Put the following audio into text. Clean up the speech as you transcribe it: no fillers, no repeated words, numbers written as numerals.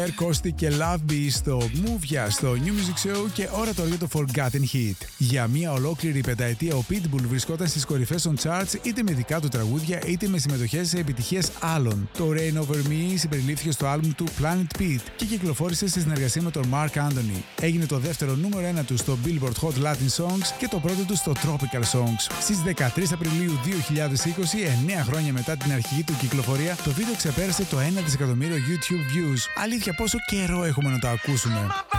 Κώστη και Love Bee στο Movia στο New Music Show και ώρα τώρα για το Forgotten Hit. Για μια ολόκληρη πενταετία ο Pitbull βρισκόταν στις κορυφές των charts είτε με δικά του τραγούδια είτε με συμμετοχές σε επιτυχίες άλλων. Το Rain Over Me συμπεριλήφθηκε στο άλμπουμ του Planet Pete και κυκλοφόρησε στη συνεργασία με τον Mark Anthony. Έγινε το δεύτερο νούμερο 1 του στο Billboard Hot Latin Songs και το πρώτο του στο Tropical Songs. Στις 13 Απριλίου 2020, 9 χρόνια μετά την αρχική του κυκλοφορία, το βίντεο ξεπέρασε το 1 δισεκατομμύριο YouTube views. Αλήθεια, πόσο καιρό έχουμε να το ακούσουμε.